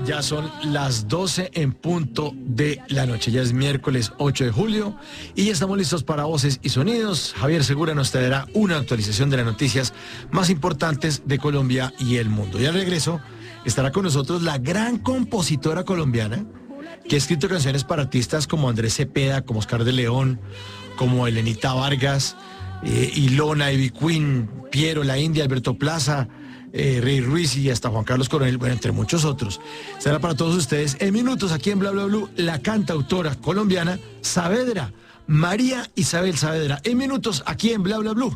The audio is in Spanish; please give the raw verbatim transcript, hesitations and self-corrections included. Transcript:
Ya son las doce en punto de la noche. Ya es miércoles ocho de julio y ya estamos listos para Voces y Sonidos. Javier Segura nos traerá una actualización de las noticias más importantes de Colombia y el mundo. Y al regreso estará con nosotros la gran compositora colombiana que ha escrito canciones para artistas como Andrés Cepeda, como Oscar de León, como Elenita Vargas, eh, Ilona, Ivy Queen, Piero, La India, Alberto Plaza, Eh, Rey Ruiz y hasta Juan Carlos Coronel, bueno, entre muchos otros. Será para todos ustedes en minutos aquí en Bla Bla Blue la cantautora colombiana Saavedra, María Isabel Saavedra, en minutos aquí en Bla Bla Blue.